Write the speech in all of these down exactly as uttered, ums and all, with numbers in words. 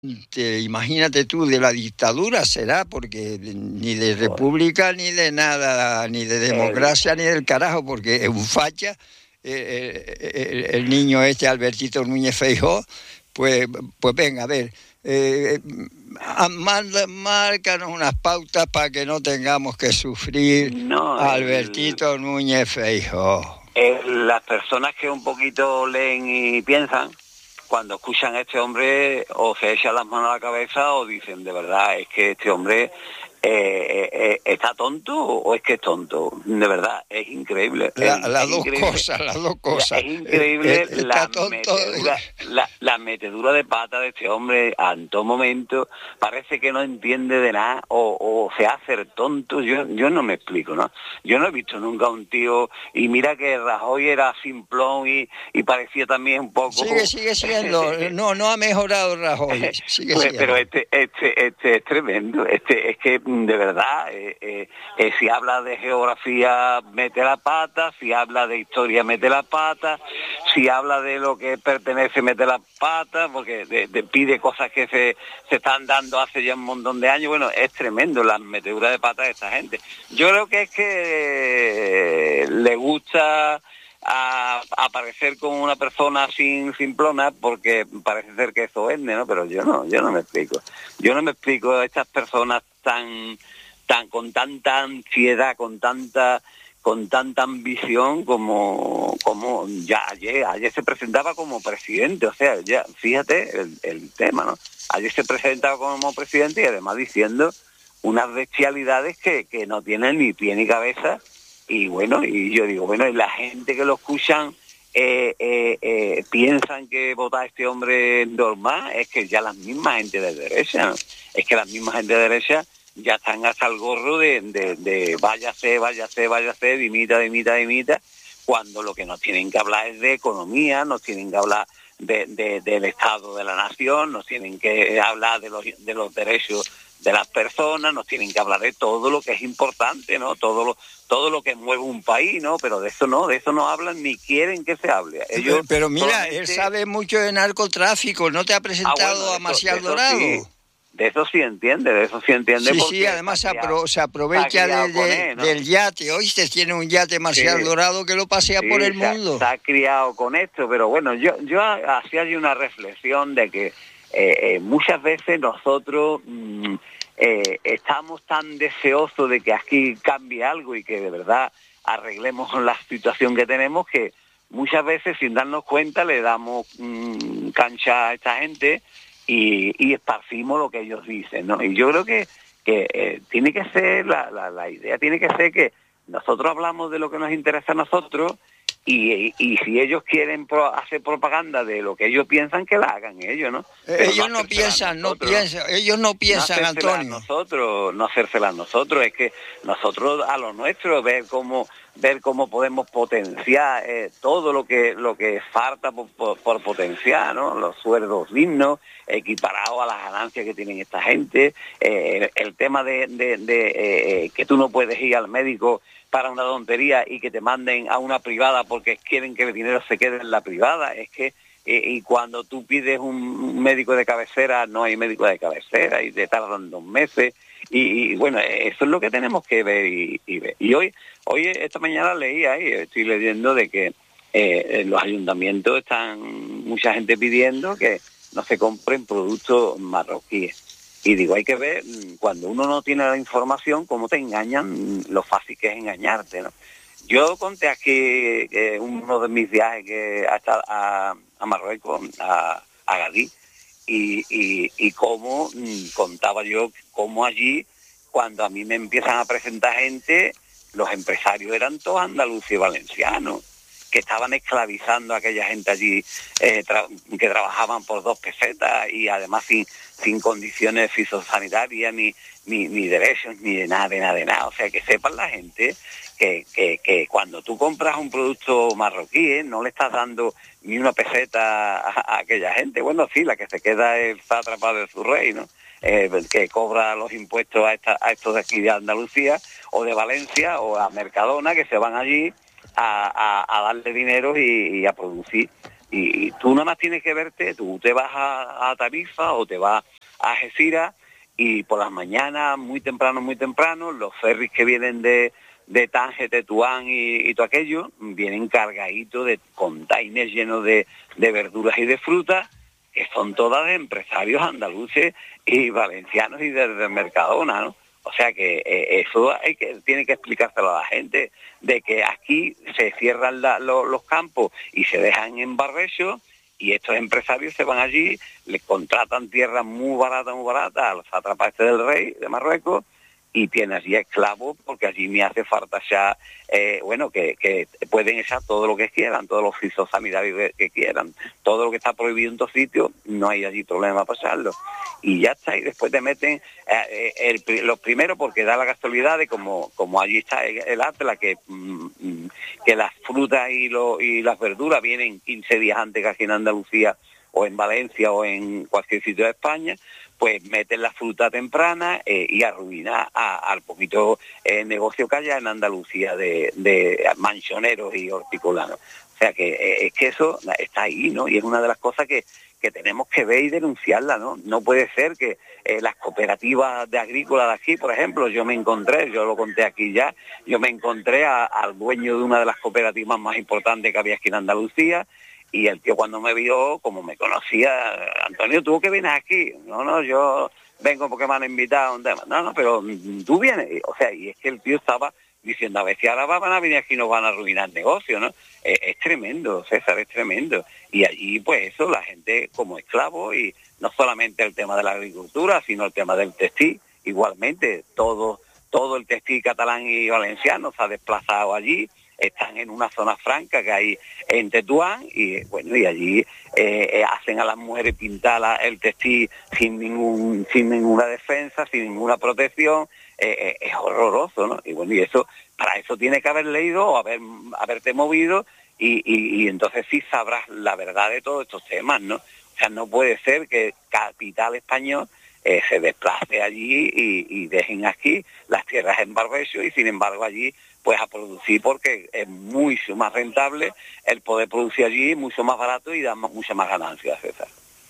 Te, imagínate tú, de la dictadura será, porque ni de Joder. república, ni de nada, ni de El, democracia, ni del carajo, porque es un facha, eh, el, el niño este, Albertito Núñez Feijóo, pues, pues venga, a ver, eh, manda, márcanos unas pautas para que no tengamos que sufrir no, a el, Albertito Núñez Feijóo. el- las personas que un poquito leen y piensan, cuando escuchan a este hombre, o se echan las manos a la cabeza o dicen, de verdad, es que este hombre eh, eh, está tonto o es que es tonto. De verdad, es increíble. La, El, las es dos increíble. cosas, las dos La- cosas. es Eh, eh, increíble está la tonto. metedura, la, la metedura de pata de este hombre en todo momento. Parece que no entiende de nada o, o se hace el tonto. Yo, yo no me explico, ¿no? Yo no he visto nunca un tío, y mira que Rajoy era simplón y, y parecía también un Sigue, poco... sigue siendo. No, no ha mejorado Rajoy. Sigue Pues, pero siendo. este, este, este es tremendo. Este es que de verdad, eh, eh, eh, si habla de geografía mete la pata, si habla de historia mete la pata, si habla de lo que pertenece mete la pata, porque de, de, pide cosas que se, se están dando hace ya un montón de años. Bueno, es tremendo la metedura de pata de esta gente. Yo creo que es que eh, le gusta a aparecer como una persona sin simplona, porque parece ser que eso vende, ¿no? Pero yo no, yo no me explico. Yo no me explico a estas personas tan, tan, con tanta ansiedad, con tanta, con tanta ambición como, como ya ayer, ayer se presentaba como presidente, o sea, ya, fíjate el, el tema, ¿no? Ayer se presentaba como presidente y además diciendo unas bestialidades que, que no tienen ni pie ni cabeza. Y bueno, y yo digo, bueno, y la gente que lo escuchan eh, eh, eh, piensan que votar a este hombre normal, es que ya las mismas gente de derecha, ¿no? Es que las mismas gente de derecha ya están hasta el gorro de, de, de váyase, váyase, váyase, dimita, dimita, dimita, cuando lo que nos tienen que hablar es de economía, nos tienen que hablar de, de, del Estado de la Nación, nos tienen que hablar de los, de los derechos de las personas, nos tienen que hablar de todo lo que es importante, ¿no? Todo lo, todo lo que mueve un país, ¿no? Pero de eso no, de eso no hablan ni quieren que se hable. Ellos Pero mira, solamente... él sabe mucho de narcotráfico. ¿No te ha Ah, presentado bueno, de a eso, de Marcial eso sí, Dorado? de eso sí entiende, de eso sí entiende Sí, sí, porque se ha además se, criado, apro- se se ha aprovecha de, criado con de, él, ¿no? del yate. Oíste, tiene un yate Marcial Sí. Dorado que lo pasea por Sí, el se ha, mundo. se ha criado con esto, pero bueno, yo yo hacía allí una reflexión de que eh, eh, muchas veces nosotros mmm, eh, estamos tan deseosos de que aquí cambie algo y que de verdad arreglemos la situación que tenemos, que muchas veces sin darnos cuenta le damos mmm, cancha a esta gente y, y esparcimos lo que ellos dicen, ¿no? Y yo creo que, que eh, tiene que ser, la, la, la idea tiene que ser que nosotros hablamos de lo que nos interesa a nosotros y, y, y si ellos quieren pro, hacer propaganda de lo que ellos piensan, que la hagan ellos, ¿no? Eh, Pero no ellos no hacérsela a piensan, no nosotros, ¿no? piensan, ellos no No piensan, hacérsela a Antonio. nosotros, no hacérsela a nosotros, es que nosotros a lo nuestro, ver cómo ver cómo podemos potenciar eh, todo lo que lo que falta por, por, por potenciar, ¿no? Los sueldos dignos, equiparados a las ganancias que tienen esta gente, eh, el, el tema de, de, de eh, que tú no puedes ir al médico para una tontería y que te manden a una privada porque quieren que el dinero se quede en la privada, es que eh, y cuando tú pides un médico de cabecera no hay médico de cabecera y te tardan dos meses y, y bueno, eso es lo que tenemos que ver y, y ver. Y hoy, hoy esta mañana leí ahí, estoy leyendo de que eh, los ayuntamientos están mucha gente pidiendo que no se compren productos marroquíes. Y digo, hay que ver, cuando uno no tiene la información, cómo te engañan, lo fácil que es engañarte, ¿no? Yo conté aquí eh, uno de mis viajes que hasta a, a Marruecos, a, a Gadí, y, y, y cómo mmm, contaba yo cómo allí, cuando a mí me empiezan a presentar gente, los empresarios eran todos andaluces y valencianos, que estaban esclavizando a aquella gente allí eh, tra- que trabajaban por dos pesetas y además sin, sin condiciones fitosanitarias, ni, ni, ni derechos, ni de nada, de nada, de nada. O sea, que sepan la gente que, que, que cuando tú compras un producto marroquí, ¿eh? no le estás dando ni una peseta a, a aquella gente. Bueno, sí, la que se queda es el sátrapa de su rey, ¿no? Eh, que cobra los impuestos a, esta, a estos de aquí de Andalucía o de Valencia o a Mercadona, que se van allí A, a, a darle dinero y, y a producir. Y, y tú nada más tienes que verte, tú te vas a, a Tarifa o te vas a Algeciras y por las mañanas, muy temprano, muy temprano, los ferries que vienen de, de Tánger, Tetuán y, y todo aquello, vienen cargaditos de containers llenos de, de verduras y de frutas, que son todas de empresarios andaluces y valencianos y desde Mercadona, ¿no? O sea que eh, eso hay que tiene que explicárselo a la gente, de que aquí se cierran la, lo, los campos y se dejan en barbecho, y estos empresarios se van allí, les contratan tierras muy baratas, muy baratas al sátrapa este del rey de Marruecos, y tienen allí esclavos, porque allí me hace falta ya, eh, bueno, que, que pueden echar todo lo que quieran, todos los fitosanitarios que, que quieran, todo lo que está prohibido en otros sitios, no hay allí problema para pasarlo. Y ya está, y después te meten eh, el, los primeros, porque da la casualidad de como, como allí está el, el Atlas, que, mm, que las frutas y, lo, y las verduras vienen quince días antes que aquí en Andalucía, o en Valencia, o en cualquier sitio de España, pues meten la fruta temprana eh, y arruina a, al poquito eh, negocio que haya en Andalucía de, de manchoneros y horticulanos. O sea que eh, es que eso está ahí, ¿no? Y es una de las cosas que, que tenemos que ver y denunciarla, ¿no? No puede ser que eh, las cooperativas de agrícolas de aquí, por ejemplo, yo me encontré, yo lo conté aquí ya, yo me encontré a, al dueño de una de las cooperativas más importantes que había aquí en Andalucía. Y el tío cuando me vio, como me conocía, Antonio, ¿tú que vienes aquí? No, no, yo vengo porque me han invitado a un tema. No, no, pero tú vienes. O sea, y es que el tío estaba diciendo, a ver si ahora van a venir aquí y nos van a arruinar el negocio, ¿no? Es, es tremendo, César, es tremendo. Y allí, pues eso, la gente como esclavo, y no solamente el tema de la agricultura, sino el tema del textil. Igualmente, todo, todo el textil catalán y valenciano se ha desplazado allí. Están en una zona franca que hay en Tetuán, y bueno, y allí eh, hacen a las mujeres pintar la, el textil sin ningún sin ninguna defensa, sin ninguna protección. Eh, eh, es horroroso, ¿no? Y bueno, y eso, para eso tiene que haber leído o haber haberte movido, y, y, y entonces sí sabrás la verdad de todos estos temas, ¿no? O sea, no puede ser que capital español eh, se desplace allí y, y dejen aquí las tierras en barbecho, y sin embargo allí pues a producir, porque es mucho más rentable el poder producir allí, mucho más barato y da mucha más ganancias, César.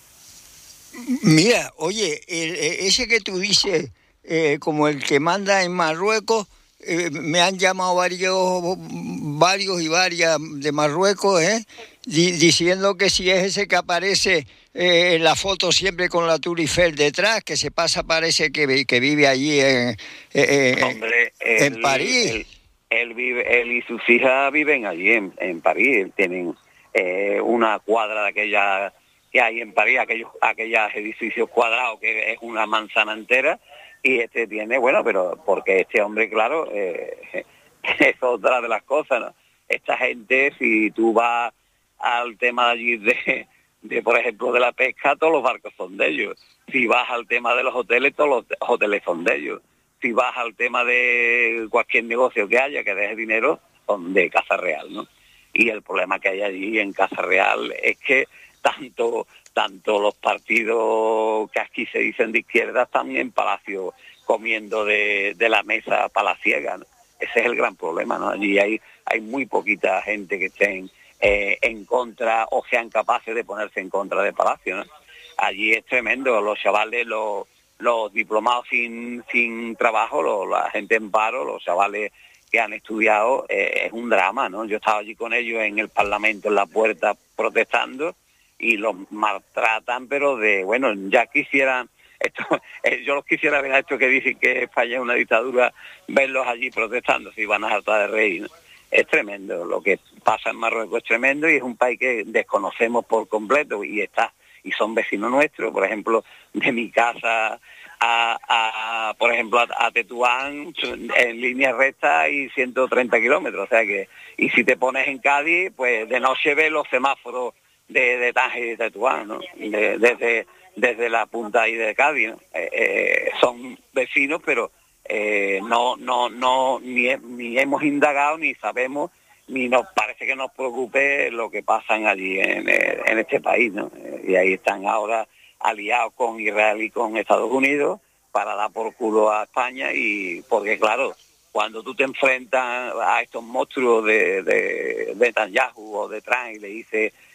Mira, oye, el, ese que tú dices, eh, como el que manda en Marruecos, eh, me han llamado varios varios y varias de Marruecos, ¿eh? Di, diciendo que si es ese que aparece eh, en la foto siempre con la Tour Eiffel detrás, que se pasa, parece que, que vive allí en, eh, Hombre, en él, París. Él, él, vive, él y sus hijas viven allí en, en París, tienen eh, una cuadra de aquella que hay en París, aquellos, aquellos edificios cuadrados que es una manzana entera, y este tiene, bueno, pero porque este hombre, claro, eh, es otra de las cosas, ¿no? Esta gente, si tú vas al tema de allí de, de, por ejemplo, de la pesca, todos los barcos son de ellos. Si vas al tema de los hoteles, todos los hoteles son de ellos. Si vas al tema de cualquier negocio que haya, que deje dinero, son de Casa Real, ¿no? Y el problema que hay allí en Casa Real es que tanto tanto los partidos que aquí se dicen de izquierda están en Palacio comiendo de, de la mesa palaciega, ¿no? Ese es el gran problema, ¿no? Allí hay, hay muy poquita gente que estén eh, en contra o sean capaces de ponerse en contra de Palacio, ¿no? Allí es tremendo, los chavales, los, los diplomados sin, sin trabajo, los, la gente en paro, los chavales que han estudiado, eh, es un drama, ¿no? Yo estaba allí con ellos en el Parlamento, en la puerta, protestando, y los maltratan, pero de, bueno, ya quisieran, esto, eh, yo los quisiera ver a estos que dicen que España es una dictadura, verlos allí protestando, si van a hartar de reír, ¿no? Es tremendo, lo que pasa en Marruecos es tremendo, y es un país que desconocemos por completo, y está, y son vecinos nuestros. Por ejemplo, de mi casa a, a por ejemplo, a, a Tetuán, en línea recta y ciento treinta kilómetros, o sea que, y si te pones en Cádiz, pues de noche ves los semáforos de, de Tánger y de Tetuán, ¿no? De, desde, desde la punta ahí de Cádiz, ¿no? Eh, eh, son vecinos, pero eh, no, no, no, ni, ni hemos indagado, ni sabemos, ni nos parece que nos preocupe lo que pasan allí en, en este país, ¿no? Y ahí están ahora aliados con Israel y con Estados Unidos para dar por culo a España, y porque claro, cuando tú te enfrentas a estos monstruos de, de, de Netanyahu o de Trump y le dices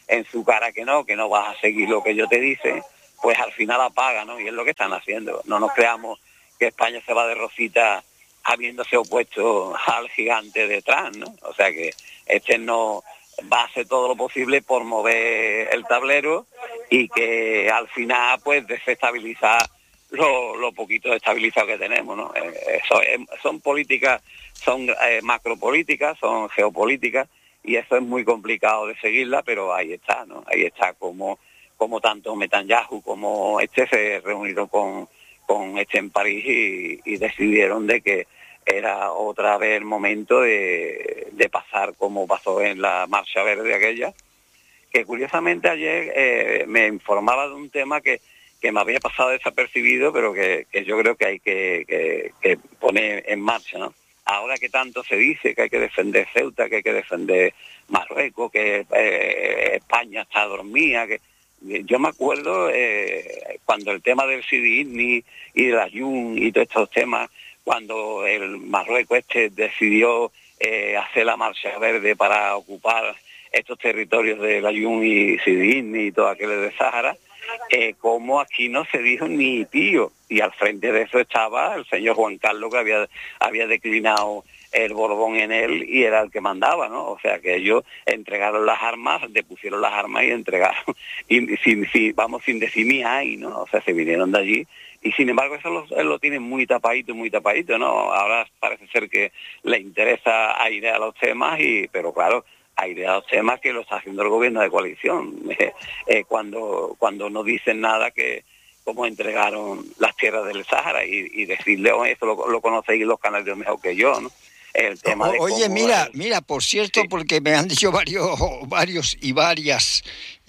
en su cara que no, que no vas a seguir lo que yo te dice, pues al final apaga, ¿no? Y es lo que están haciendo. No nos creamos que España se va de rosita habiéndose opuesto al gigante detrás, ¿no? O sea que este no va a hacer todo lo posible por mover el tablero y que al final pues desestabilizar lo, lo poquito estabilizado que tenemos, ¿no? Eh, eso es, son políticas, son eh, macropolíticas, son geopolíticas, y eso es muy complicado de seguirla, pero ahí está, ¿no? Ahí está como, como tanto Netanyahu como este se reunieron con, con este en París y, y decidieron de que era otra vez el momento de, de pasar como pasó en la Marcha Verde aquella, que curiosamente ayer eh, me informaba de un tema que, que me había pasado desapercibido, pero que, que yo creo que hay que, que, que poner en marcha, ¿no? Ahora que tanto se dice que hay que defender Ceuta, que hay que defender Marruecos, que eh, España está dormida, que yo me acuerdo eh, cuando el tema del Sidi y de la Jun y todos estos temas, cuando el Marruecos este decidió eh, hacer la Marcha Verde para ocupar estos territorios de la Jun y Sidi y todo aquello de Sáhara, eh, como aquí no se dijo ni tío, y al frente de eso estaba el señor Juan Carlos, que había, había declinado el Borbón en él y era el que mandaba, ¿no? O sea que ellos entregaron las armas, depusieron las armas y entregaron, y sin, sin, vamos, sin decir ni ay, ¿no? O sea, se vinieron de allí, y sin embargo eso lo, lo tienen muy tapadito, muy tapadito, ¿no? Ahora parece ser que le interesa airear los temas, y pero claro, airear los temas que lo está haciendo el gobierno de coalición, eh, eh, cuando, cuando no dicen nada que cómo entregaron las tierras del Sáhara, y, y decirle, oh, eso lo, lo conocéis los canarios mejor que yo, ¿no? El tema de Oye, mira, el... mira, por cierto, sí. porque me han dicho varios, varios y varias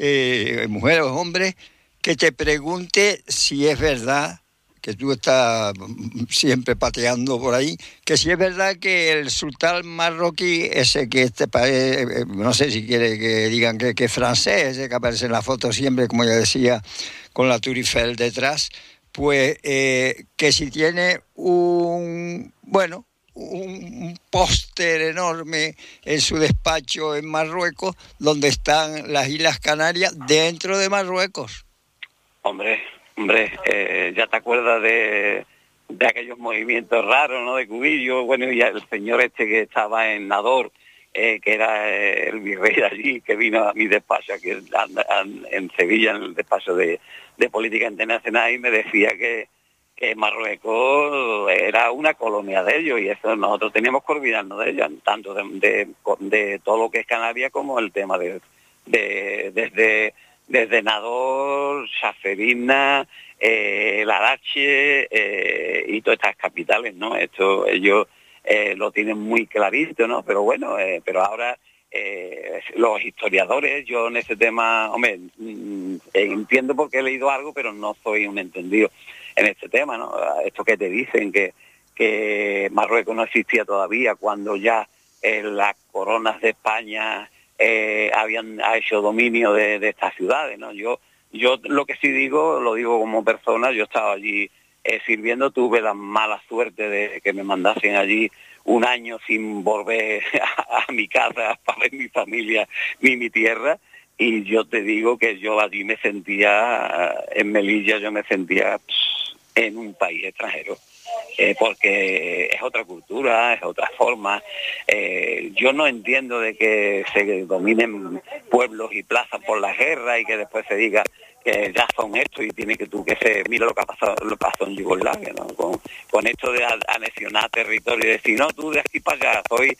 eh, mujeres o hombres que te pregunte si es verdad, que tú estás siempre pateando por ahí, que si es verdad que el sultán marroquí, ese que este país, no sé si quiere que digan que, que es francés, ese que aparece en la foto siempre, como ya decía, con la Tour Eiffel detrás, pues eh, que si tiene un, bueno, un póster enorme en su despacho en Marruecos, donde están las Islas Canarias dentro de Marruecos. Hombre, hombre, eh, ya te acuerdas de, de aquellos movimientos raros, ¿no? De Cubillo, bueno, y el señor este que estaba en Nador, eh, que era eh, el virrey de allí, que vino a mi despacho aquí en, en Sevilla, en el despacho de, de Política Internacional, y me decía que que Marruecos era una colonia de ellos, y eso nosotros teníamos que olvidarnos de ella, tanto de, de, de todo lo que es Canarias como el tema de, de desde desde Nador, Chaferina, eh, Larache eh, y todas estas capitales, ¿no? Esto ellos eh, lo tienen muy clarito, ¿no? Pero bueno, eh, pero ahora eh, los historiadores, yo en ese tema, hombre, mm, entiendo porque he leído algo, pero no soy un entendido en este tema, ¿no? Esto que te dicen que, que Marruecos no existía todavía, cuando ya eh, las coronas de España eh, habían ha hecho dominio de, de estas ciudades, ¿no? Yo, yo lo que sí digo, lo digo como persona, yo estaba allí eh, sirviendo, tuve la mala suerte de que me mandasen allí un año sin volver a, a mi casa para ver mi familia ni mi tierra, y yo te digo que yo allí me sentía, en Melilla yo me sentía en un país extranjero, eh, porque es otra cultura, es otra forma. Eh, yo no entiendo de que se dominen pueblos y plazas por la guerra y que después se diga que ya son esto y tiene que tú que ser, mira lo que ha pasado, lo que pasó en Yugoslavia, ¿no? Con, con esto de anexionar territorio y decir, no, tú de aquí para allá soy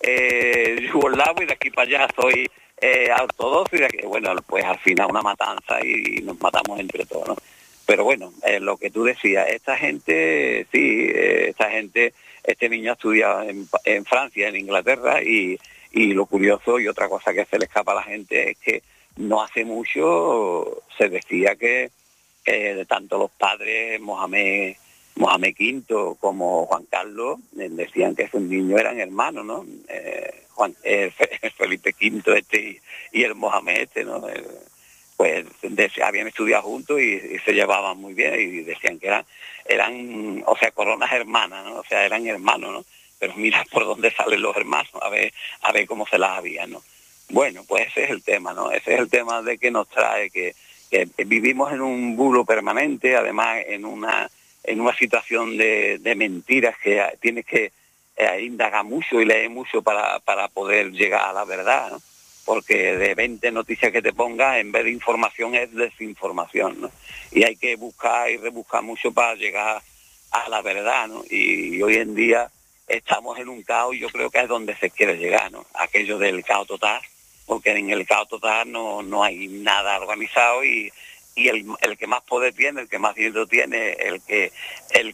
eh, yugoslavo y de aquí para allá soy eh, ortodoxo, y de aquí, bueno, pues al final una matanza y nos matamos entre todos, ¿no? Pero bueno, eh, lo que tú decías, esta gente, sí, eh, esta gente, este niño ha estudiado en, en Francia, en Inglaterra, y, y lo curioso y otra cosa que se le escapa a la gente es que no hace mucho se decía que eh, tanto los padres Mohamed, Mohamed quinto como Juan Carlos eh, decían que esos niños eran hermanos, ¿no? Eh, Juan, eh, Felipe quinto este y, y el Mohamed este, ¿no? El, pues de, habían estudiado juntos y, y se llevaban muy bien, y decían que eran, eran, o sea, coronas hermanas, ¿no? O sea, eran hermanos, ¿no? Pero mira por dónde salen los hermanos, a ver, a ver cómo se las habían, ¿no? Bueno, pues ese es el tema, ¿no? Ese es el tema de que nos trae, que, que vivimos en un bulo permanente, además en una en una situación de, de mentiras que tienes que eh, indagar mucho y leer mucho para, para poder llegar a la verdad, ¿no? Porque de veinte noticias que te pongas, en vez de información es desinformación, ¿no? Y hay que buscar y rebuscar mucho para llegar a la verdad, ¿no? Y, y hoy en día estamos en un caos, y yo creo que es donde se quiere llegar, ¿no? Aquello del caos total, porque en el caos total no, no hay nada organizado y, y el, el que más poder tiene, el que más dinero tiene, el que el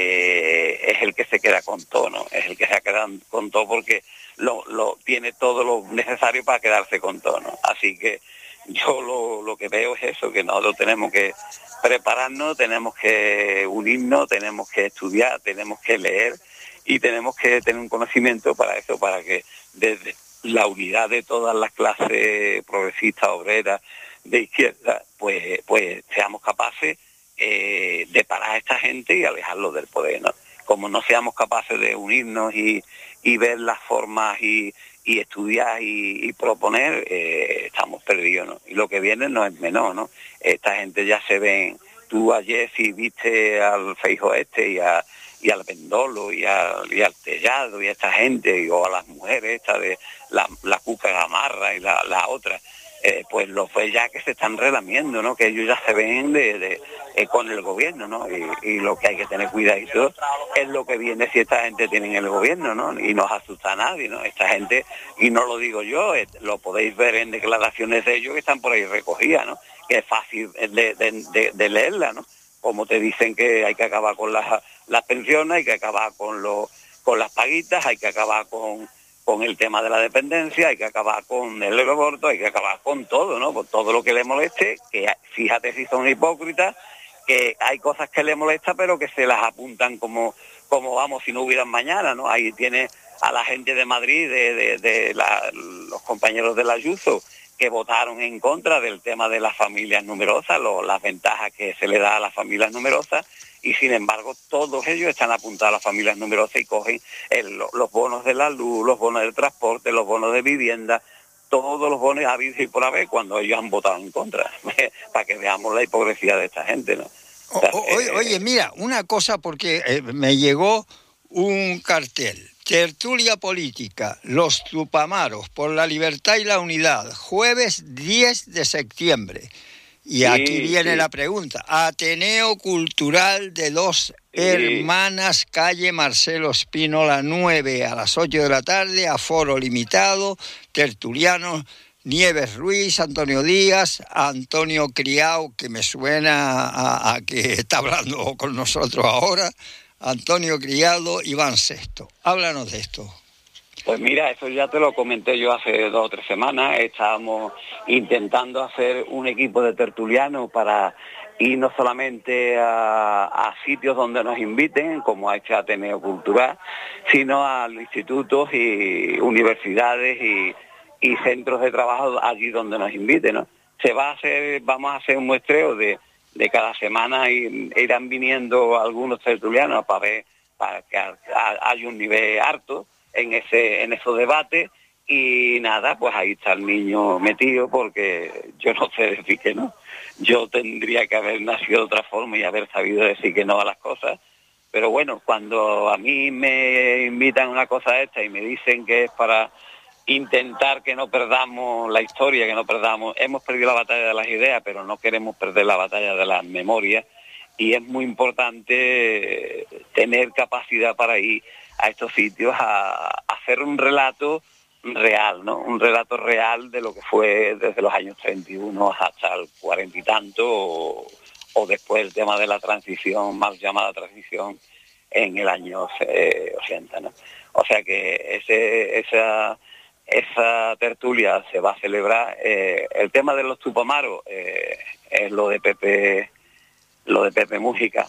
que es el que se queda con todo, ¿no? Es el que se queda con todo porque lo, lo tiene todo lo necesario para quedarse con todo, ¿no? Así que yo lo, lo que veo es eso, que nosotros tenemos que prepararnos, tenemos que unirnos, tenemos que estudiar, tenemos que leer y tenemos que tener un conocimiento para eso, para que desde la unidad de todas las clases progresistas, obreras, de izquierda, pues pues seamos capaces eh, de parar a esta gente y alejarlos del poder, ¿no? Como no seamos capaces de unirnos y, y ver las formas y, y estudiar y, y proponer, eh, estamos perdidos, ¿no? Y lo que viene no es menor, ¿no? Esta gente ya se ven, tú ayer si viste al Feijóo este y a y al Vendolo y, a, y al Tellado y a esta gente, y, o a las mujeres, esta de la, la Cuca Gamarra y la, la otra, eh, pues los fue ya que se están relamiendo, ¿no? Que ellos ya se ven de, de eh, con el gobierno, ¿no? Y, y lo que hay que tener cuidadito es lo que viene si esta gente tiene en el gobierno, ¿no? Y no asusta a nadie, ¿no? Esta gente, y no lo digo yo, eh, lo podéis ver en declaraciones de ellos que están por ahí recogidas, ¿no? Que es fácil de, de, de, de leerla, ¿no? Como te dicen que hay que acabar con las, las pensiones, hay que acabar con los con las paguitas, hay que acabar con, con el tema de la dependencia, hay que acabar con el aborto, hay que acabar con todo, ¿no? Con todo lo que le moleste, que fíjate si son hipócritas, que hay cosas que le molesta, pero que se las apuntan como, como vamos, si no hubieran mañana, ¿no? Ahí tiene a la gente de Madrid, de, de, de la, los compañeros del Ayuso, que votaron en contra del tema de las familias numerosas, lo, las ventajas que se le da a las familias numerosas, y sin embargo todos ellos están apuntados a las familias numerosas y cogen el, los bonos de la luz, los bonos del transporte, los bonos de vivienda, todos los bonos habidos y por haber cuando ellos han votado en contra, para que veamos la hipocresía de esta gente, ¿no? O, o, oye, oye, mira, una cosa, porque eh, me llegó un cartel. Tertulia política, los Tupamaros por la libertad y la unidad, jueves diez de septiembre. Y sí, aquí viene sí. la pregunta. Ateneo Cultural de Dos sí. Hermanas, calle Marcelo Espínola nueve, a las ocho de la tarde, aforo limitado, tertulianos, Nieves Ruiz, Antonio Díaz, Antonio Criao, que me suena a, a que está hablando con nosotros ahora, Antonio Criado, Iván Sexto. Háblanos de esto. Pues mira, eso ya te lo comenté yo hace dos o tres semanas. Estábamos intentando hacer un equipo de tertulianos para ir no solamente a, a sitios donde nos inviten, como a este Ateneo Cultural, sino a institutos y universidades y, y centros de trabajo allí donde nos inviten, ¿no? Se va a hacer, vamos a hacer un muestreo de de cada semana y irán viniendo algunos tertulianos para ver, para que haya un nivel harto en ese en esos debates, y nada, pues ahí está el niño metido, porque yo no sé decir que no. Yo tendría que haber nacido de otra forma y haber sabido decir que no a las cosas, pero bueno, cuando a mí me invitan a una cosa esta y me dicen que es para intentar que no perdamos la historia, que no perdamos, hemos perdido la batalla de las ideas, pero no queremos perder la batalla de las memorias, y es muy importante tener capacidad para ir a estos sitios a, a hacer un relato real, ¿no? Un relato real de lo que fue desde los años treinta y uno hasta el cuarenta y tanto, o, o después el tema de la transición, mal llamada transición, en el año eh, ochenta, ¿no? O sea que ese esa Esa tertulia se va a celebrar. Eh, el tema de los Tupamaros eh, es lo de Pepe, lo de Pepe Mújica.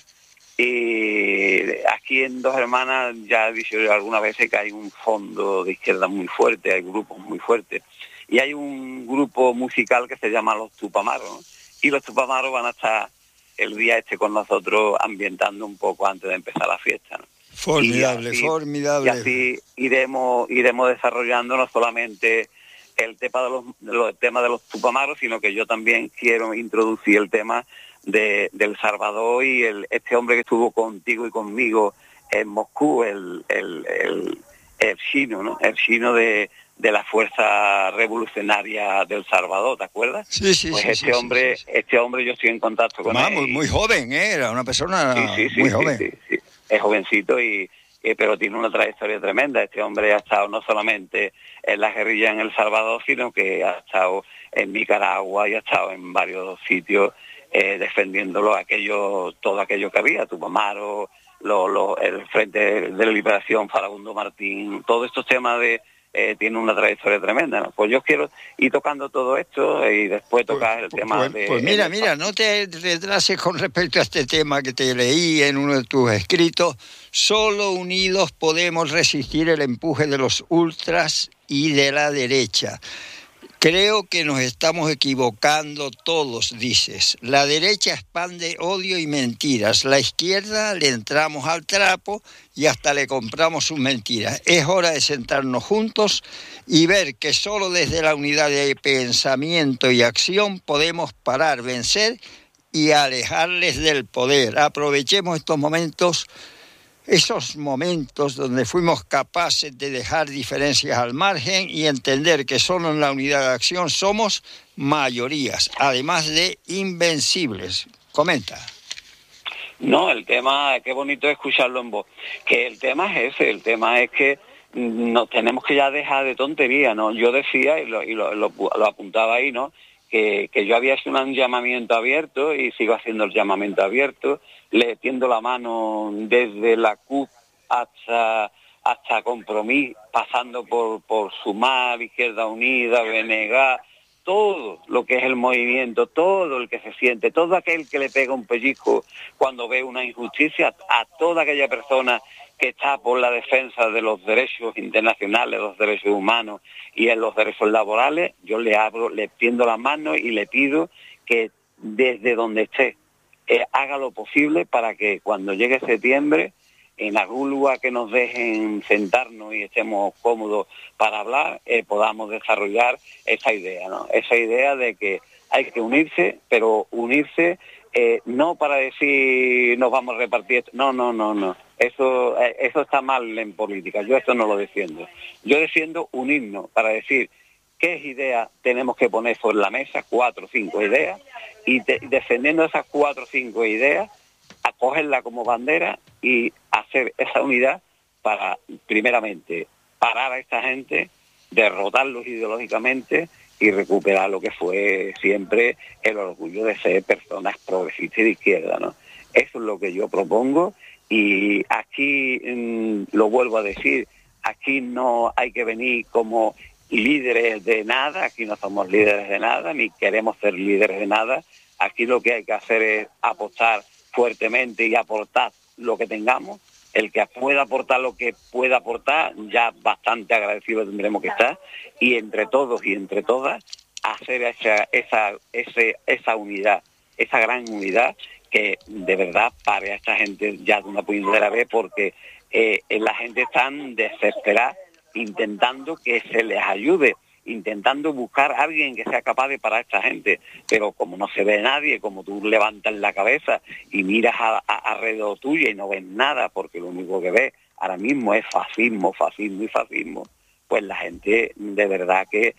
Y aquí en Dos Hermanas ya he dicho algunas veces que hay un fondo de izquierda muy fuerte, hay grupos muy fuertes. Y hay un grupo musical que se llama Los Tupamaros, ¿no? Y los Tupamaros van a estar el día este con nosotros ambientando un poco antes de empezar la fiesta, ¿no? Formidable, y así, formidable. Y así iremos iremos desarrollando no solamente el tema de los, los el tema de los tupamaros, sino que yo también quiero introducir el tema de, del Salvador y el, este hombre que estuvo contigo y conmigo en Moscú, el, el, el, el chino, ¿no? El chino de, de la Fuerza Revolucionaria del Salvador, ¿te acuerdas? Sí, sí, pues sí. este sí, hombre, sí, sí. este hombre yo estoy en contacto con Ah, él. Muy, muy joven, ¿eh? Era una persona sí, sí, sí, muy sí, joven. Sí, sí, sí. Es jovencito y eh, pero tiene una trayectoria tremenda. Este hombre ha estado no solamente en la guerrilla en El Salvador, sino que ha estado en Nicaragua y ha estado en varios sitios eh, defendiéndolo aquello, todo aquello que había, Tupamaro, lo, lo, el Frente de Liberación, Farabundo Martín, todos estos temas de eh, tiene una trayectoria tremenda, ¿no? Pues yo quiero ir tocando todo esto y después tocar Pues, el tema pues, de... pues mira, el, mira, no te retrases con respecto a este tema que te leí en uno de tus escritos. Solo unidos podemos resistir el empuje de los ultras y de la derecha. Creo que nos estamos equivocando todos, dices. La derecha expande odio y mentiras. La izquierda le entramos al trapo y hasta le compramos sus mentiras. Es hora de sentarnos juntos y ver que solo desde la unidad de pensamiento y acción podemos parar, vencer y alejarles del poder. Aprovechemos estos momentos. Esos momentos donde fuimos capaces de dejar diferencias al margen y entender que solo en la unidad de acción somos mayorías, además de invencibles. Comenta. No, el tema, qué bonito escucharlo en voz. Que el tema es ese, el tema es que nos tenemos que ya dejar de tontería, ¿no? Yo decía, y lo, y lo, lo, lo apuntaba ahí, ¿no? Que, que yo había hecho un llamamiento abierto y sigo haciendo el llamamiento abierto, le tiendo la mano desde la C U P hasta hasta Compromís, pasando por, por Sumar, Izquierda Unida, B N G, todo lo que es el movimiento, todo el que se siente, todo aquel que le pega un pellizco cuando ve una injusticia, a toda aquella persona que está por la defensa de los derechos internacionales, los derechos humanos y en los derechos laborales, yo le abro, le tiendo la mano y le pido que desde donde esté eh, haga lo posible para que cuando llegue septiembre, en algún lugar que nos dejen sentarnos y estemos cómodos para hablar, eh, podamos desarrollar esa idea, ¿no? Esa idea de que hay que unirse, pero unirse eh, no para decir nos vamos a repartir esto. No, no, no, no. Eso, eh, eso está mal en política. Yo esto no lo defiendo. Yo defiendo unirnos para decir qué ideas tenemos que poner sobre la mesa, cuatro o cinco ideas, y de, defendiendo esas cuatro o cinco ideas, acogerla como bandera y hacer esa unidad para, primeramente, parar a esta gente, derrotarlos ideológicamente y recuperar lo que fue siempre el orgullo de ser personas progresistas y de izquierda, ¿no? Eso es lo que yo propongo y aquí, mmm, lo vuelvo a decir, aquí no hay que venir como líderes de nada, aquí no somos líderes de nada, ni queremos ser líderes de nada. Aquí lo que hay que hacer es apostar fuertemente y aportar lo que tengamos. El que pueda aportar lo que pueda aportar, ya bastante agradecido tendremos que estar, y entre todos y entre todas hacer esa esa ese, esa unidad, esa gran unidad que de verdad pare a esta gente ya de una puñetera vez, porque eh, la gente está desesperada intentando que se les ayude, intentando buscar a alguien que sea capaz de parar a esta gente, pero como no se ve nadie, como tú levantas la cabeza y miras a, a, alrededor tuyo y no ves nada, porque lo único que ves ahora mismo es fascismo, fascismo y fascismo, pues la gente de verdad que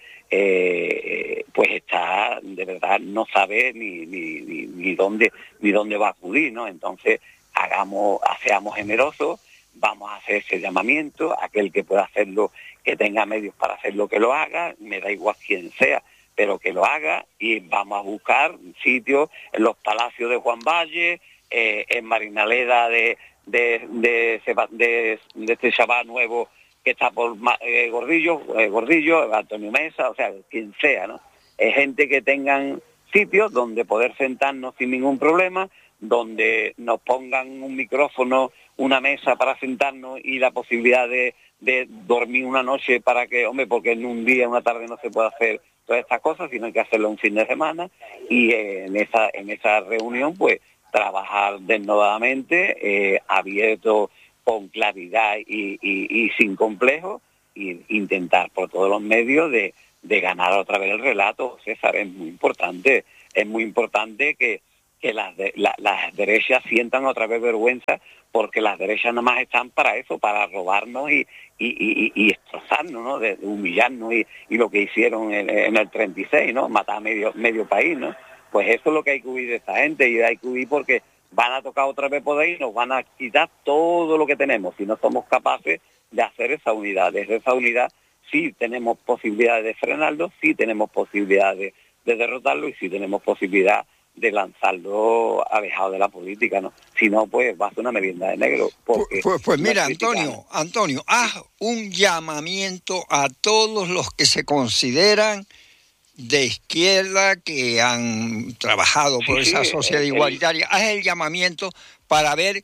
eh, pues está, de verdad no sabe ni, ni, ni, ni dónde ni dónde va a acudir, ¿no? Entonces hagamos, seamos generosos, vamos a hacer ese llamamiento, aquel que pueda hacerlo, que tenga medios para hacerlo, que lo haga, me da igual quién sea, pero que lo haga, y vamos a buscar sitios en los palacios de Juan Valle, eh, en Marinaleda de de de, de, de, de este chaval nuevo que está por eh, Gordillo, eh, Gordillo, Antonio Mesa, o sea, quien sea, ¿no? Es gente que tengan sitios donde poder sentarnos sin ningún problema, donde nos pongan un micrófono, una mesa para sentarnos y la posibilidad de, de dormir una noche para que, hombre, porque en un día, una tarde no se puede hacer todas estas cosas, sino hay que hacerlo un fin de semana, y eh, en esa en esa reunión, pues, trabajar desnudamente, eh, abierto, con claridad y, y, y sin complejos, e intentar por todos los medios de, de ganar otra vez el relato, César. Es muy importante, es muy importante que, que las, de, la, las derechas sientan otra vez vergüenza, porque las derechas nada más están para eso, para robarnos y, y, y, y destrozarnos, ¿no? De, de humillarnos y, y lo que hicieron en, en el treinta y seis, ¿no? Matar a medio, medio país, ¿no? Pues eso es lo que hay que huir de esta gente, y hay que huir porque van a tocar otra vez poder y nos van a quitar todo lo que tenemos si no somos capaces de hacer esa unidad. Desde esa unidad sí tenemos posibilidades de frenarlo, sí tenemos posibilidades de, de derrotarlo y sí tenemos posibilidad de lanzarlo alejado de la política, ¿no? Si no, pues va a ser una merienda de negro. Pues, pues, pues mira, Antonio, Antonio, haz un llamamiento a todos los que se consideran de izquierda, que han trabajado por sí, esa sí, sociedad el, igualitaria. Haz el llamamiento para ver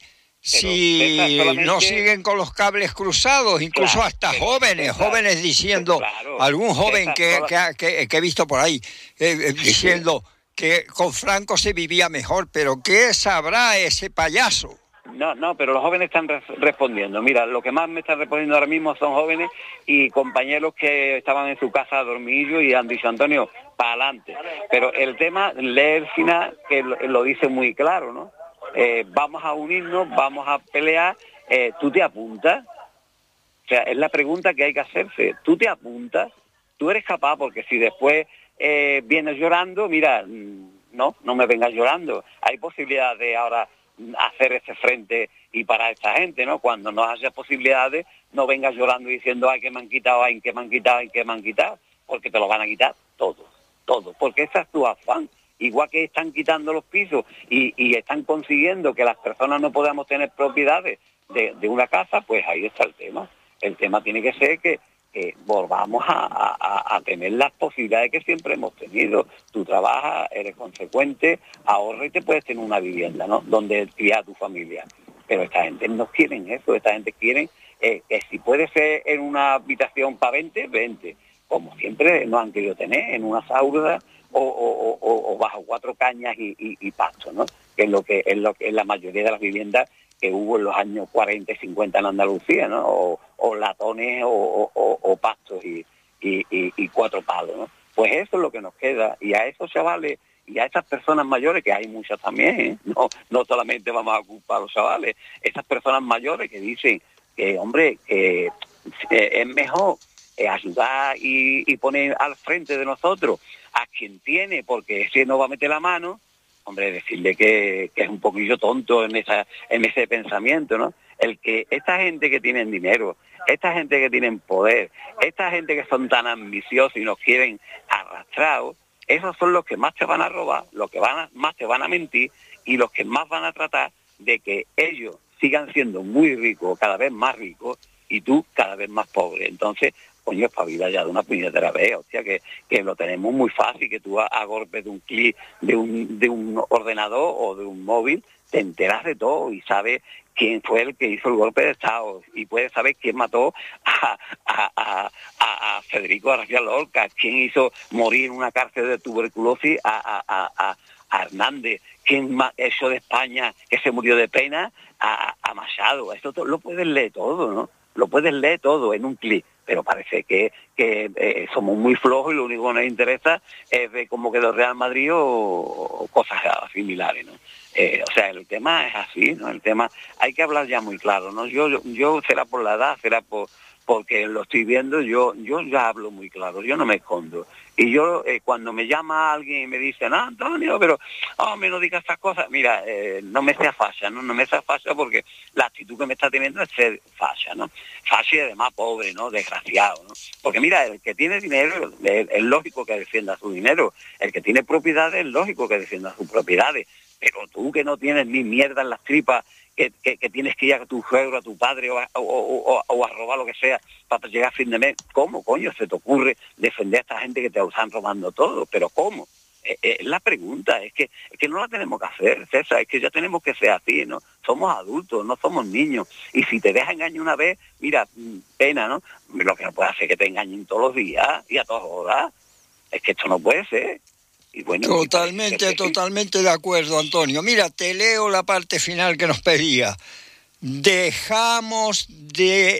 si solamente... no siguen con los cables cruzados, incluso claro, hasta pero, jóvenes, César, jóvenes diciendo, claro, algún joven que, sola... que, que, que he visto por ahí, eh, eh, diciendo que con Franco se vivía mejor, pero ¿qué sabrá ese payaso? No, no, pero los jóvenes están re- respondiendo. Mira, lo que más me están respondiendo ahora mismo son jóvenes y compañeros que estaban en su casa a dormir y han dicho, Antonio, para adelante. Pero el tema, lee el final, que lo, lo dice muy claro, ¿no? Eh, vamos a unirnos, vamos a pelear, eh, ¿tú te apuntas? O sea, es la pregunta que hay que hacerse. ¿Tú te apuntas? ¿Tú eres capaz? Porque si después eh, vienes llorando, mira, no, no me vengas llorando. Hay posibilidad de ahora hacer ese frente y parar a esta gente, ¿no? Cuando no haya posibilidades, no vengas llorando diciendo, ay, que me han quitado, ay, que me han quitado, ay, que me han quitado, porque te lo van a quitar todos, todos, porque ese es tu afán. Igual que están quitando los pisos y, y están consiguiendo que las personas no podamos tener propiedades de, de una casa, pues ahí está el tema. El tema tiene que ser que, que volvamos a, a, a tener las posibilidades que siempre hemos tenido. Tú trabajas, eres consecuente, ahorras y te puedes tener una vivienda, ¿no? Donde criar a tu familia. Pero esta gente no quieren eso, esta gente quiere eh, que si puede ser en una habitación para veinte, veinte. Como siempre nos han querido tener, en una saurda o, o, o, o bajo cuatro cañas y, y, y pasto, ¿no? Que es lo que es lo que es la mayoría de las viviendas que hubo en los años cuarenta y cincuenta en Andalucía, ¿no? O, o latones o, o, o pastos y, y, y, y cuatro palos, ¿no? Pues eso es lo que nos queda. Y a esos chavales y a esas personas mayores, que hay muchas también, ¿eh? no, no solamente vamos a ocupar a los chavales, esas personas mayores que dicen que, hombre, que eh, es mejor eh, ayudar y, y poner al frente de nosotros a quien tiene, porque ese no va a meter la mano. Hombre, decirle que, que es un poquillo tonto en esa en ese pensamiento, ¿no? El que esta gente que tienen dinero, esta gente que tienen poder, esta gente que son tan ambiciosos y nos quieren arrastrados, esos son los que más te van a robar, los que van a, más te van a mentir y los que más van a tratar de que ellos sigan siendo muy ricos, cada vez más ricos, y tú cada vez más pobre. Entonces, coño, espabila ya de una puñetera vez, o sea, que, que lo tenemos muy fácil, que tú a, a golpe de un clic de un, de un ordenador o de un móvil te enteras de todo y sabes quién fue el que hizo el golpe de Estado y puedes saber quién mató a, a, a, a, a Federico García Lorca, quién hizo morir en una cárcel de tuberculosis a, a, a, a Hernández, quién hizo de España que se murió de pena a, a Machado. Eso todo, lo puedes leer todo, ¿no? Lo puedes leer todo en un clic. Pero parece que, que eh, somos muy flojos y lo único que nos interesa es ver cómo quedó Real Madrid o, o cosas similares, ¿no? Eh, o sea, el tema es así, ¿no? El tema, hay que hablar ya muy claro, ¿no? Yo, yo, yo será por la edad, será por porque lo estoy viendo, yo yo ya hablo muy claro, yo no me escondo. Y yo, eh, cuando me llama alguien y me dice, no, Antonio, pero, oh, me no digas estas cosas, mira, eh, no me sea fascia, ¿no? No me sea fascia porque la actitud que me está teniendo es ser fascia, ¿no? Fascia y además pobre, ¿no? Desgraciado, ¿no? Porque mira, el que tiene dinero, es, es lógico que defienda su dinero. El que tiene propiedades, es lógico que defienda sus propiedades. Pero tú que no tienes ni mierda en las tripas, que, que, que tienes que ir a tu suegro, a tu padre o a, o, o, o a robar lo que sea para llegar a fin de mes, ¿cómo, coño, se te ocurre defender a esta gente que te están robando todo? ¿Pero cómo? Es, es la pregunta, es que es que no la tenemos que hacer, César, es que ya tenemos que ser así, ¿no? Somos adultos, no somos niños. Y si te dejas engañar una vez, mira, pena, ¿no? Lo que no puede hacer es que te engañen todos los días y a todas horas. Es que esto no puede ser. Y bueno, totalmente, totalmente de acuerdo, Antonio. Mira, te leo la parte final que nos pedía. Dejamos de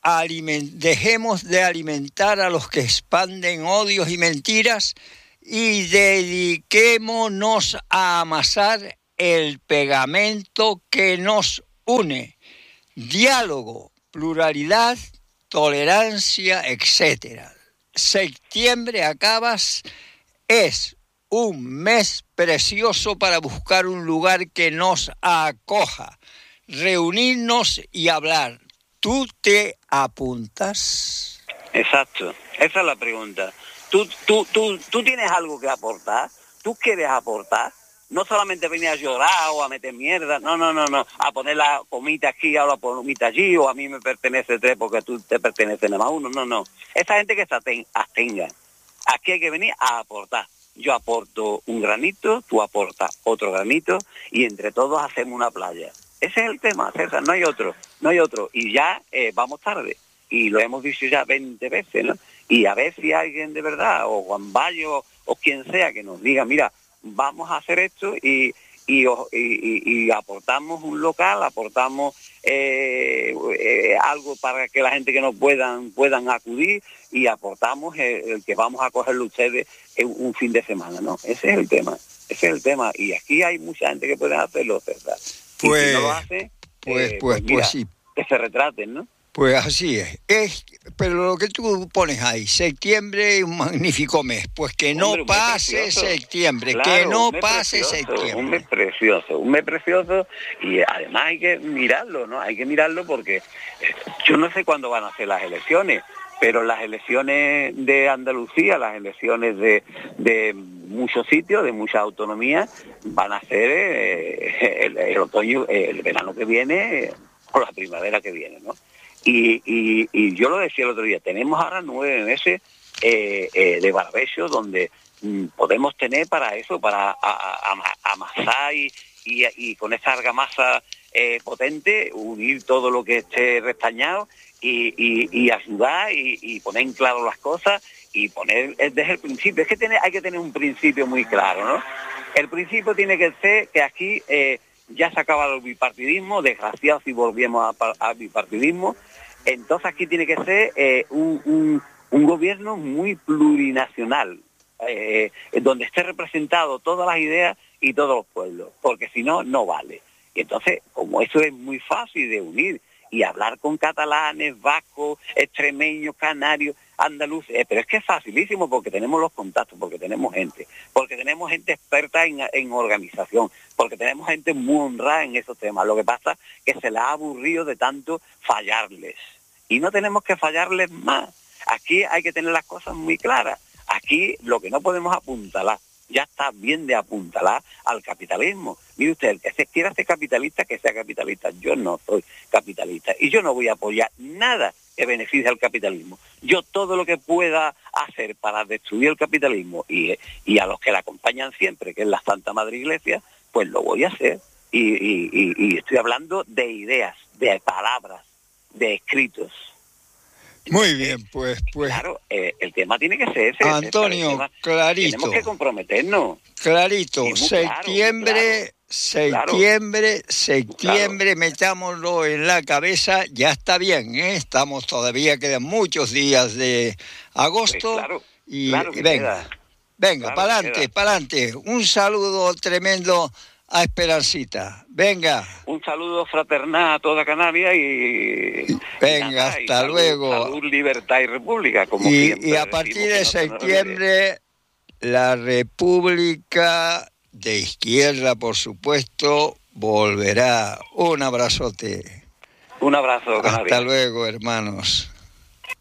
aliment- dejemos de alimentar a los que expanden odios y mentiras y dediquémonos a amasar el pegamento que nos une. Diálogo, pluralidad, tolerancia, etcétera. Septiembre acabas, es un mes precioso para buscar un lugar que nos acoja, reunirnos y hablar. ¿Tú te apuntas? Exacto, esa es la pregunta. ¿Tú, tú, tú, tú tienes algo que aportar? ¿Tú quieres aportar? No solamente venir a llorar o a meter mierda, no, no, no, no, a poner la comita aquí, ahora la comita allí, o a mí me pertenece tres porque tú te pertenece nada más uno, no, no. Esa gente que se abstenga. Aquí hay que venir a aportar. Yo aporto un granito, tú aportas otro granito, y entre todos hacemos una playa. Ese es el tema, César, no hay otro, no hay otro. Y ya eh, vamos tarde, y lo hemos dicho ya veinte veces, ¿no? Y a ver si alguien de verdad, o Juan Bayo, o quien sea, que nos diga, mira, vamos a hacer esto y, y, y, y aportamos un local, aportamos eh, eh, algo para que la gente que nos puedan puedan acudir y aportamos el, el que vamos a cogerlo ustedes en un fin de semana, ¿no? Ese es el tema, ese es el tema. Y aquí hay mucha gente que puede hacerlo, ¿verdad? Pues, y si no lo hace, pues, eh, pues, pues, mira, pues sí. Que se retraten, ¿no? Pues así es. es. Pero lo que tú pones ahí, septiembre es un magnífico mes, pues que no Hombre, pase precioso. septiembre, Claro, que no un pase precioso, septiembre. Un mes precioso, un mes precioso, y además hay que mirarlo, ¿no? Hay que mirarlo porque yo no sé cuándo van a ser las elecciones, pero las elecciones de Andalucía, las elecciones de, de muchos sitios, de muchas autonomías, van a ser eh, el, el otoño, el verano que viene eh, o la primavera que viene, ¿no? Y, y, y yo lo decía el otro día, tenemos ahora nueve meses eh, eh, de barbecho donde mm, podemos tener para eso, para a, a, a, amasar y, y, y con esa argamasa eh, potente, unir todo lo que esté restañado y, y, y ayudar y, y poner en claro las cosas y poner desde el principio. Es que tiene, hay que tener un principio muy claro, ¿no? El principio tiene que ser que aquí eh, ya se acaba el bipartidismo, desgraciado si volvemos al bipartidismo. Entonces aquí tiene que ser eh, un, un, un gobierno muy plurinacional, eh, donde esté representado todas las ideas y todos los pueblos, porque si no, no vale. Y entonces, como eso es muy fácil de unir y hablar con catalanes, vascos, extremeños, canarios, andaluces, eh, pero es que es facilísimo porque tenemos los contactos, porque tenemos gente, porque tenemos gente experta en, en organización, porque tenemos gente muy honrada en esos temas. Lo que pasa es que se les ha aburrido de tanto fallarles. Y no tenemos que fallarles más. Aquí hay que tener las cosas muy claras. Aquí lo que no podemos apuntalar, ya está bien de apuntalar al capitalismo. Mire usted, el que se quiera ser capitalista, que sea capitalista. Yo no soy capitalista y yo no voy a apoyar nada que beneficie al capitalismo. Yo todo lo que pueda hacer para destruir el capitalismo y, y a los que la acompañan siempre, que es la Santa Madre Iglesia, pues lo voy a hacer. Y, y, y, y estoy hablando de ideas, de palabras, de escritos. Muy bien, pues, pues. Claro, eh, el tema tiene que ser ese. Antonio, tema, clarito. Tenemos que comprometernos. Clarito, septiembre, claro, septiembre, claro, septiembre, claro. metámoslo en la cabeza, ya está bien, ¿eh? Estamos todavía, quedan muchos días de agosto. Pues claro, y, claro y venga, queda. venga, Claro para adelante, para adelante. Un saludo tremendo a Esperancita. Venga. Un saludo fraternal a toda Canarias y... Venga, y nada, hasta y salud, luego. Salud, libertad y república, como y, siempre. y a partir de septiembre, la República de Izquierda, por supuesto, volverá. Un abrazote. Un abrazo, Canarias. Hasta luego, hermanos.